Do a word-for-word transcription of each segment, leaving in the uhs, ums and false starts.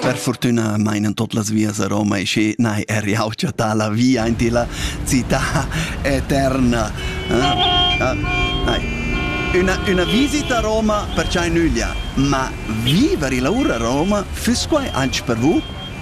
Per fortuna mainan tot las vias a Roma e che nai è riauciata la via in la città eterna. Eh? Ah, una, una visita a Roma per c'è nulla, ma vivere la ora a Roma fisquai anche per voi?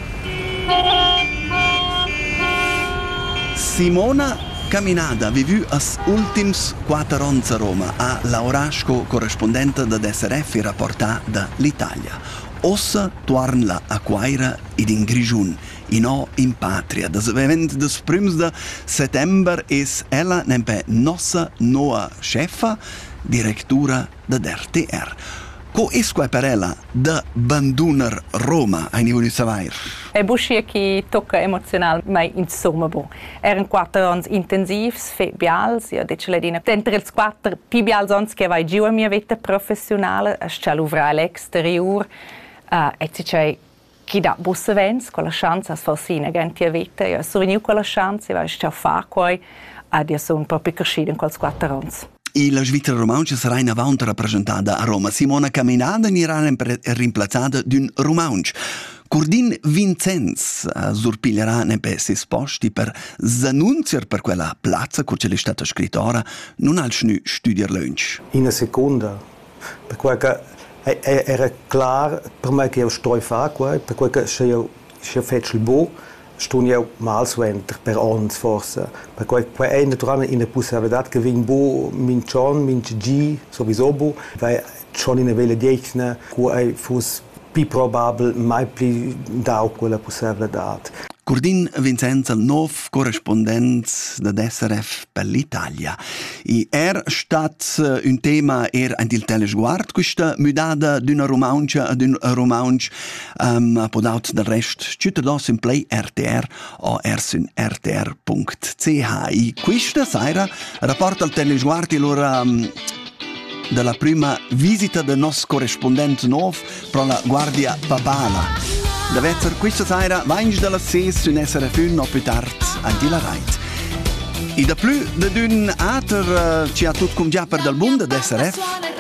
Simona Caminada vivu as ultims quattro anni a Roma, a Laurasco, corrispondente da S R F e rapportà dall'Italia. Ossa torna a Quaira ed in Grigiun, in o in patria. Das event des prims de settember es ella nempe nossa noa chefa, direttura da R T R. Co esque per ella da bandunar Roma a nivell savair? È buscia che tocca emozional, ma insomma bon. Erano quattro anni intensivs, fe bials, io dice le dina. Entre els quattro pi bials anni che vai giù a mia vita professionale, a c'è l'uvra all'exterior, uh, e ci c'è chi dà busse vens, con la chance a sfalsina gente a vita, io sono venuto con la chance, io c'è fa qua, ed io sono proprio cresciuta in quels quattro anni. E la Svizzera romancia sarà in avanti rappresentata a Roma. Simona Caminada sarà rimpiazzata di un romancio. Curdin Vincenz surpiglierà nei sei posti per s'annunziare per quella piazza che c'è stata scrittora non al studiare lunch. In una seconda, perché era chiaro per me che io sto a fare, perché se io faccio il buon, sto io mal suenter per anni forse, perché è naturalmente in una possibilità che vin bu min John, min G, sowieso bu, weil schon in una vele diecna, che è fosse più probabile mai più da quella possibilità. Curdin Vincenz, il nuovo corrispondente da S R F per l'Italia. E è stato un tema er anche il telesguard, questa mudata di una romancia ad un romancio um, appodato del resto cittadino in play R T R o ersun R T R punto C H. E questa sera rapporta al telesguard e allora um, della prima visita del nostro corrispondente nuovo per la Guardia Papala. Deve essere questa sera venti dalla sei su S R F uno o più tardi anche la Reit. E da più di un altro ci ha tutto come già per dal mondo di S R F.